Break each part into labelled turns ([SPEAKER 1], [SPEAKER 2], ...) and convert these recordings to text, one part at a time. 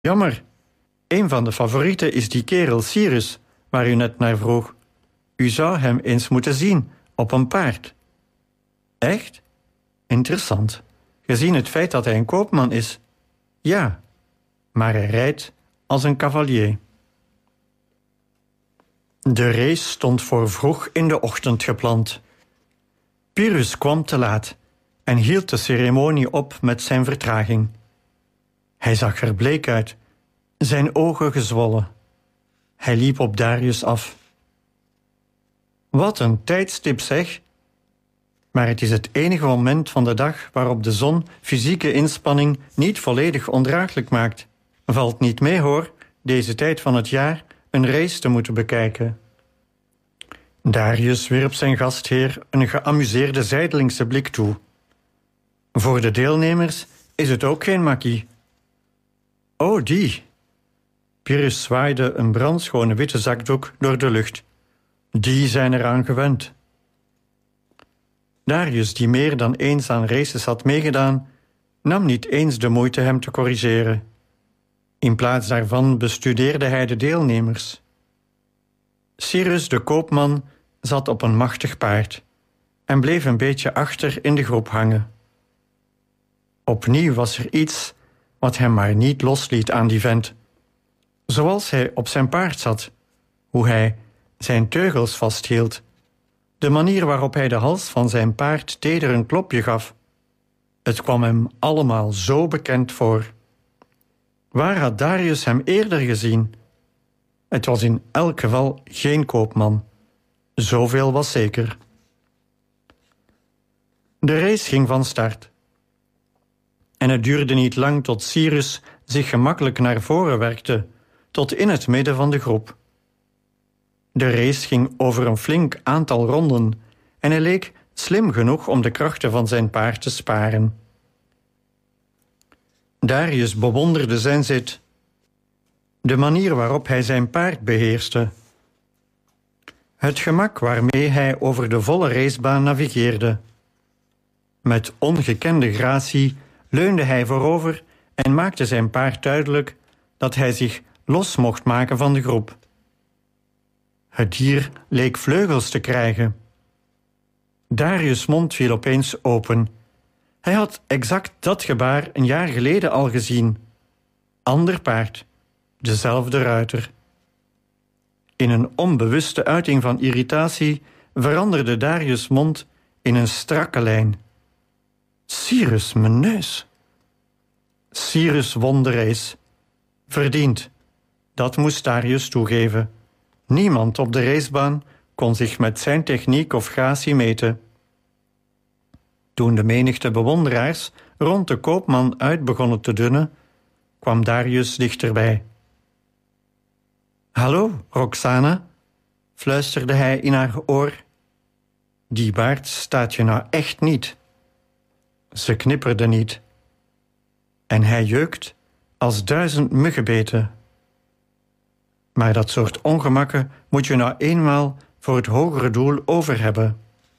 [SPEAKER 1] Jammer, een van de favorieten is die kerel Cyrus, waar u net naar vroeg. U zou hem eens moeten zien, op een paard. Echt? Interessant, gezien het feit dat hij een koopman is. Ja, maar hij rijdt als een cavalier. De race stond voor vroeg in de ochtend gepland. Pyrrhus kwam te laat en hield de ceremonie op met zijn vertraging. Hij zag er bleek uit, zijn ogen gezwollen. Hij liep op Darius af. Wat een tijdstip, zeg! Maar het is het enige moment van de dag waarop de zon fysieke inspanning niet volledig ondraaglijk maakt. Valt niet mee, hoor, deze tijd van het jaar een race te moeten bekijken. Darius wierp zijn gastheer een geamuseerde zijdelingse blik toe. Voor de deelnemers is het ook geen makkie. Oh, die! Pyrrhus zwaaide een brandschone witte zakdoek door de lucht. Die zijn eraan gewend. Darius, die meer dan eens aan races had meegedaan, nam niet eens de moeite hem te corrigeren. In plaats daarvan bestudeerde hij de deelnemers. Cyrus de koopman zat op een machtig paard en bleef een beetje achter in de groep hangen. Opnieuw was er iets wat hem maar niet losliet aan die vent. Zoals hij op zijn paard zat, hoe hij zijn teugels vasthield, de manier waarop hij de hals van zijn paard teder een klopje gaf. Het kwam hem allemaal zo bekend voor. Waar had Darius hem eerder gezien? Het was in elk geval geen koopman. Zoveel was zeker. De race ging van start. En het duurde niet lang tot Cyrus zich gemakkelijk naar voren werkte, tot in het midden van de groep. De race ging over een flink aantal ronden en hij leek slim genoeg om de krachten van zijn paard te sparen. Darius bewonderde zijn zit, de manier waarop hij zijn paard beheerste, het gemak waarmee hij over de volle racebaan navigeerde. Met ongekende gratie leunde hij voorover en maakte zijn paard duidelijk dat hij zich los mocht maken van de groep. Het dier leek vleugels te krijgen. Darius' mond viel opeens open. Hij had exact dat gebaar een jaar geleden al gezien. Ander paard, dezelfde ruiter. In een onbewuste uiting van irritatie veranderde Darius' mond in een strakke lijn. Cyrus, mijn neus. Cyrus won de race. Verdiend. Dat moest Darius toegeven. Niemand op de racebaan kon zich met zijn techniek of gratie meten. Toen de menigte bewonderaars rond de koopman uit begonnen te dunnen, kwam Darius dichterbij. Hallo, Roxana, fluisterde hij in haar oor. Die baard staat je nou echt niet. Ze knipperde niet. En hij jeukt als 1000 muggenbeten. Maar dat soort ongemakken moet je nou eenmaal voor het hogere doel over hebben.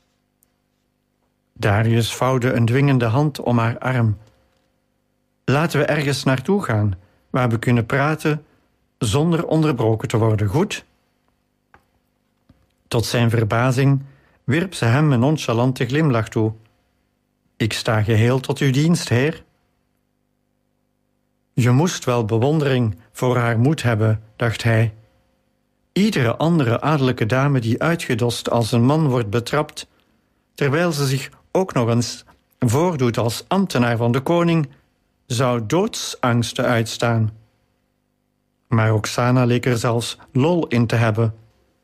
[SPEAKER 1] Darius vouwde een dwingende hand om haar arm. Laten we ergens naartoe gaan, waar we kunnen praten zonder onderbroken te worden, goed? Tot zijn verbazing wierp ze hem een nonchalante glimlach toe. Ik sta geheel tot uw dienst, heer. Je moest wel bewondering voor haar moed hebben, dacht hij. Iedere andere adellijke dame die uitgedost als een man wordt betrapt, terwijl ze zich ook nog eens voordoet als ambtenaar van de koning, zou doodsangsten uitstaan. Maar Roxana leek er zelfs lol in te hebben.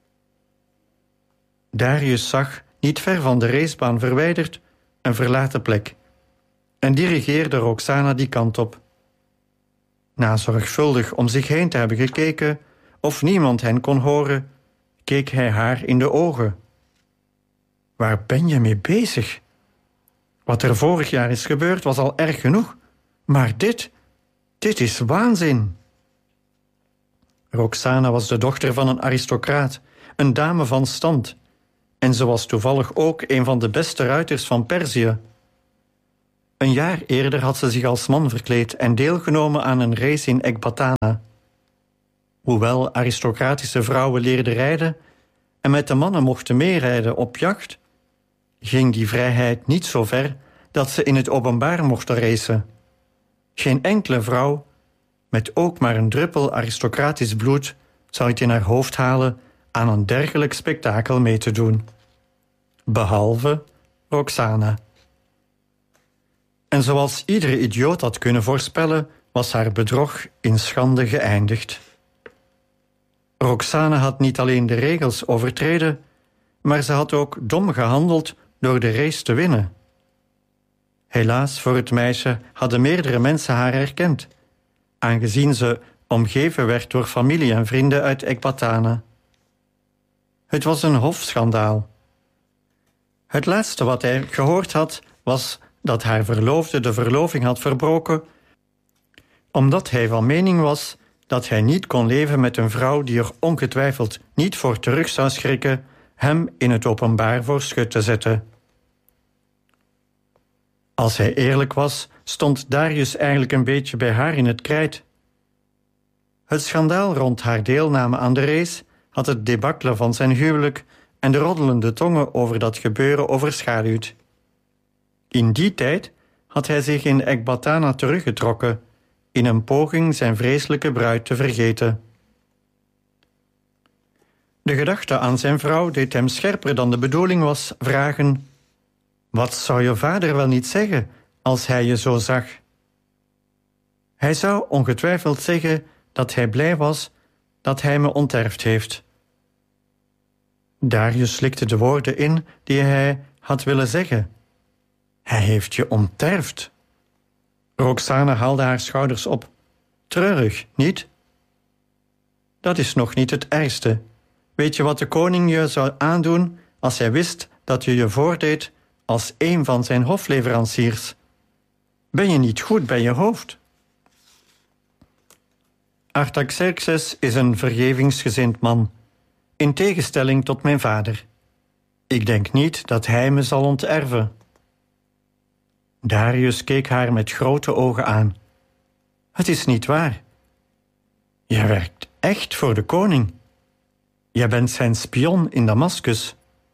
[SPEAKER 1] Darius zag, niet ver van de racebaan verwijderd, een verlaten plek en dirigeerde Roxana die kant op. Na zorgvuldig om zich heen te hebben gekeken of niemand hen kon horen, keek hij haar in de ogen. Waar ben je mee bezig? Wat er vorig jaar is gebeurd was al erg genoeg, maar dit is waanzin. Roxana was de dochter van een aristocraat, een dame van stand, en ze was toevallig ook een van de beste ruiters van Perzië. Een jaar eerder had ze zich als man verkleed en deelgenomen aan een race in Ekbatana. Hoewel aristocratische vrouwen leerden rijden en met de mannen mochten meerijden op jacht, ging die vrijheid niet zo ver dat ze in het openbaar mochten racen. Geen enkele vrouw, met ook maar een druppel aristocratisch bloed, zou het in haar hoofd halen aan een dergelijk spektakel mee te doen. Behalve Roxana. En zoals iedere idioot had kunnen voorspellen, was haar bedrog in schande geëindigd. Roxana had niet alleen de regels overtreden, maar ze had ook dom gehandeld door de race te winnen. Helaas voor het meisje hadden meerdere mensen haar herkend, aangezien ze omgeven werd door familie en vrienden uit Ekbatana. Het was een hofschandaal. Het laatste wat hij gehoord had, was dat haar verloofde de verloving had verbroken, omdat hij van mening was dat hij niet kon leven met een vrouw die er ongetwijfeld niet voor terug zou schrikken hem in het openbaar voor schut te zetten. Als hij eerlijk was, stond Darius eigenlijk een beetje bij haar in het krijt. Het schandaal rond haar deelname aan de race had het debakkelen van zijn huwelijk en de roddelende tongen over dat gebeuren overschaduwd. In die tijd had hij zich in Ekbatana teruggetrokken, in een poging zijn vreselijke bruid te vergeten. De gedachte aan zijn vrouw deed hem scherper dan de bedoeling was vragen: wat zou je vader wel niet zeggen als hij je zo zag? Hij zou ongetwijfeld zeggen dat hij blij was dat hij me onterfd heeft. Darius slikte de woorden in die hij had willen zeggen. Hij heeft je onterfd. Roxana haalde haar schouders op. Treurig, niet? Dat is nog niet het ergste. Weet je wat de koning je zou aandoen als hij wist dat je je voordeed als een van zijn hofleveranciers? Ben je niet goed bij je hoofd? Artaxerxes is een vergevingsgezind man, in tegenstelling tot mijn vader. Ik denk niet dat hij me zal onterven. Darius keek haar met grote ogen aan. Het is niet waar. Je werkt echt voor de koning. Je bent zijn spion in Damascus.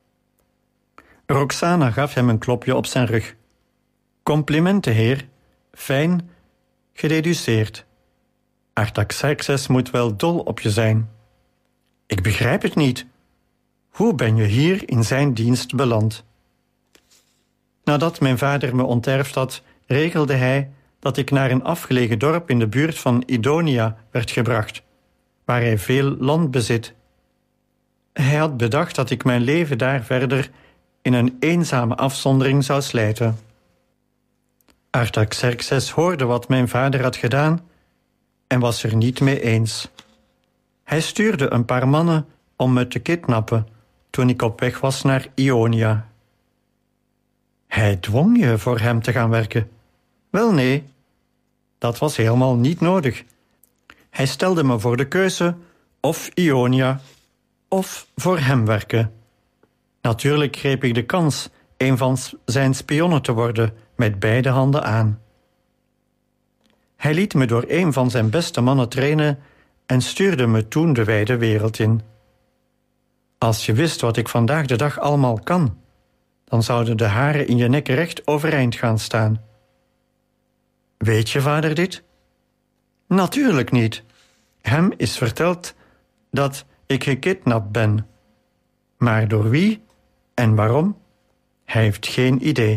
[SPEAKER 1] Roxana gaf hem een klopje op zijn rug. Complimenten, heer. Fijn, gededuceerd. Artaxerxes moet wel dol op je zijn. Ik begrijp het niet. Hoe ben je hier in zijn dienst beland? Nadat mijn vader me onterfd had, regelde hij dat ik naar een afgelegen dorp in de buurt van Idonia werd gebracht, waar hij veel land bezit. Hij had bedacht dat ik mijn leven daar verder in een eenzame afzondering zou slijten. Artaxerxes hoorde wat mijn vader had gedaan en was er niet mee eens. Hij stuurde een paar mannen om me te kidnappen toen ik op weg was naar Ionia. Hij dwong je voor hem te gaan werken. Wel nee, dat was helemaal niet nodig. Hij stelde me voor de keuze of Ionia of voor hem werken. Natuurlijk greep ik de kans een van zijn spionnen te worden met beide handen aan. Hij liet me door een van zijn beste mannen trainen en stuurde me toen de wijde wereld in. Als je wist wat ik vandaag de dag allemaal kan, dan zouden de haren in je nek recht overeind gaan staan. Weet je vader dit? Natuurlijk niet. Hem is verteld dat ik gekidnapt ben. Maar door wie en waarom? Hij heeft geen idee.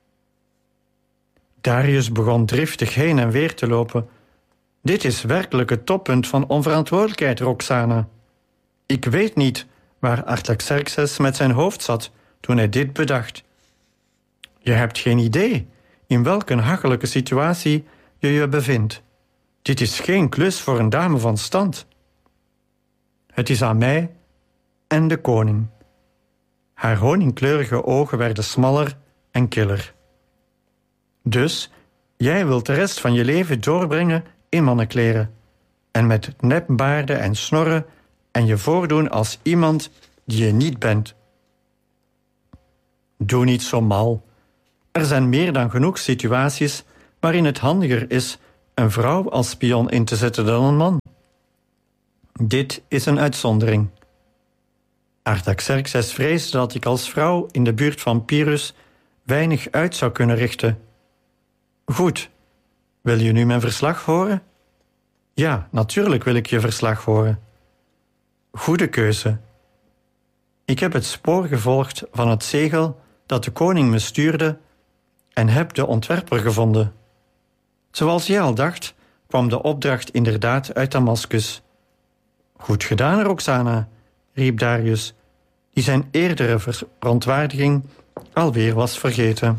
[SPEAKER 1] Darius begon driftig heen en weer te lopen. Dit is werkelijk het toppunt van onverantwoordelijkheid, Roxana. Ik weet niet waar Artaxerxes met zijn hoofd zat toen hij dit bedacht. Je hebt geen idee in welke hachelijke situatie je je bevindt. Dit is geen klus voor een dame van stand. Het is aan mij en de koning. Haar honingkleurige ogen werden smaller en killer. Dus jij wilt de rest van je leven doorbrengen in mannenkleren en met nepbaarden en snorren en je voordoen als iemand die je niet bent. Doe niet zo mal. Er zijn meer dan genoeg situaties waarin het handiger is een vrouw als spion in te zetten dan een man. Dit is een uitzondering. Artaxerxes vreesde dat ik als vrouw in de buurt van Pyrrhus weinig uit zou kunnen richten. Goed, wil je nu mijn verslag horen? Ja, natuurlijk wil ik je verslag horen. Goede keuze. Ik heb het spoor gevolgd van het zegel dat de koning me stuurde en heb de ontwerper gevonden. Zoals jij al dacht, kwam de opdracht inderdaad uit Damascus. Goed gedaan, Roxana, riep Darius, die zijn eerdere verontwaardiging alweer was vergeten.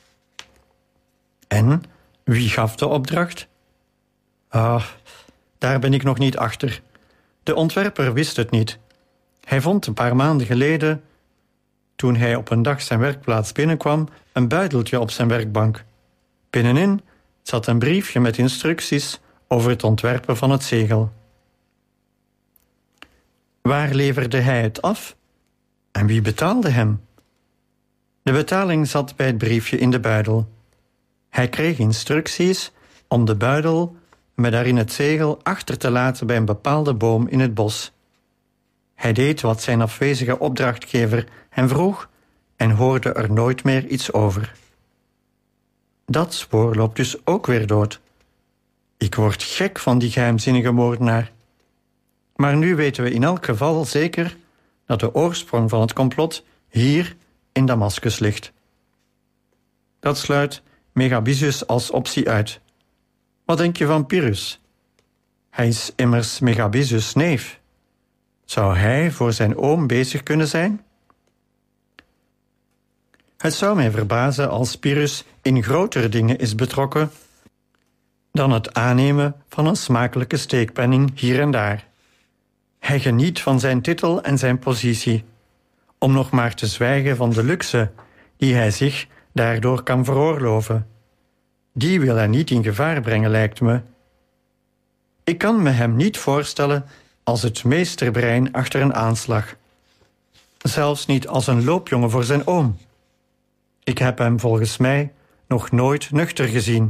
[SPEAKER 1] En wie gaf de opdracht? Daar ben ik nog niet achter. De ontwerper wist het niet. Hij vond een paar maanden geleden, toen hij op een dag zijn werkplaats binnenkwam, een buideltje op zijn werkbank. Binnenin zat een briefje met instructies over het ontwerpen van het zegel. Waar leverde hij het af? En wie betaalde hem? De betaling zat bij het briefje in de buidel. Hij kreeg instructies om de buidel met daarin het zegel achter te laten bij een bepaalde boom in het bos. Hij deed wat zijn afwezige opdrachtgever hem vroeg en hoorde er nooit meer iets over. Dat spoor loopt dus ook weer dood. Ik word gek van die geheimzinnige moordenaar. Maar nu weten we in elk geval zeker dat de oorsprong van het complot hier in Damascus ligt. Dat sluit Megabyzus als optie uit. Wat denk je van Pyrrhus? Hij is immers Megabyzus' neef. Zou hij voor zijn oom bezig kunnen zijn? Het zou mij verbazen als Pyrrhus in grotere dingen is betrokken dan het aannemen van een smakelijke steekpenning hier en daar. Hij geniet van zijn titel en zijn positie, om nog maar te zwijgen van de luxe die hij zich daardoor kan veroorloven. Die wil hij niet in gevaar brengen, lijkt me. Ik kan me hem niet voorstellen als het meesterbrein achter een aanslag. Zelfs niet als een loopjongen voor zijn oom. Ik heb hem volgens mij nog nooit nuchter gezien.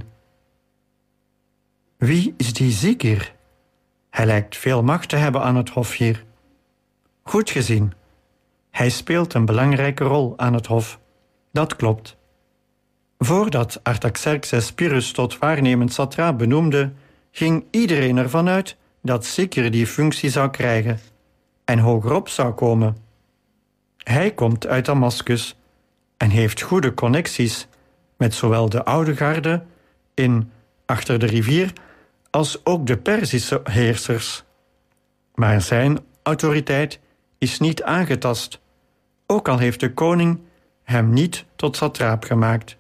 [SPEAKER 1] Wie is die Zikir? Hij lijkt veel macht te hebben aan het hof hier. Goed gezien. Hij speelt een belangrijke rol aan het hof. Dat klopt. Voordat Artaxerxes Pyrrhus tot waarnemend satraap benoemde, ging iedereen ervan uit dat Zikir die functie zou krijgen en hogerop zou komen. Hij komt uit Damascus en heeft goede connecties met zowel de oude garde in achter de rivier als ook de Perzische heersers. Maar zijn autoriteit is niet aangetast, ook al heeft de koning hem niet tot satraap gemaakt.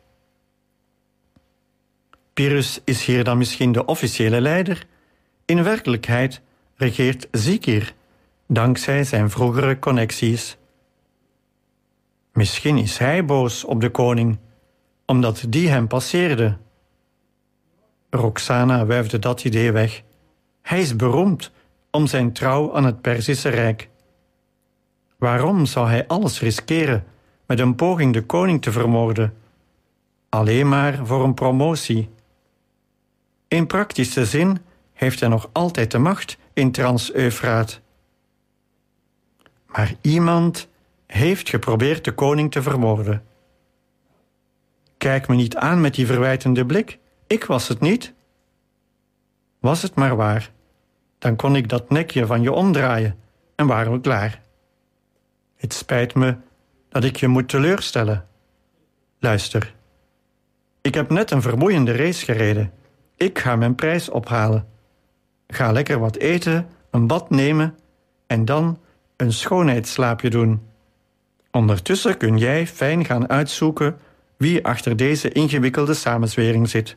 [SPEAKER 1] Pyrrhus is hier dan misschien de officiële leider. In werkelijkheid regeert Zikir, dankzij zijn vroegere connecties. Misschien is hij boos op de koning, omdat die hem passeerde. Roxana wuifde dat idee weg. Hij is beroemd om zijn trouw aan het Perzische Rijk. Waarom zou hij alles riskeren met een poging de koning te vermoorden? Alleen maar voor een promotie. In praktische zin heeft hij nog altijd de macht in Trans-Eufraat. Maar iemand heeft geprobeerd de koning te vermoorden. Kijk me niet aan met die verwijtende blik. Ik was het niet. Was het maar waar, dan kon ik dat nekje van je omdraaien en waren we klaar. Het spijt me dat ik je moet teleurstellen. Luister, ik heb net een vermoeiende race gereden. Ik ga mijn prijs ophalen. Ga lekker wat eten, een bad nemen en dan een schoonheidsslaapje doen. Ondertussen kun jij fijn gaan uitzoeken wie achter deze ingewikkelde samenzwering zit.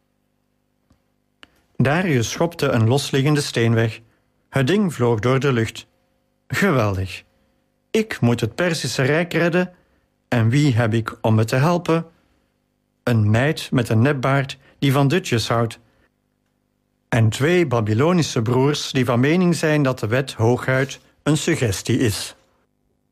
[SPEAKER 1] Darius schopte een losliggende steen weg. Het ding vloog door de lucht. Geweldig. Ik moet het Perzische Rijk redden. En wie heb ik om me te helpen? Een meid met een nepbaard die van dutjes houdt. En 2 Babylonische broers die van mening zijn dat de wet hooguit een suggestie is.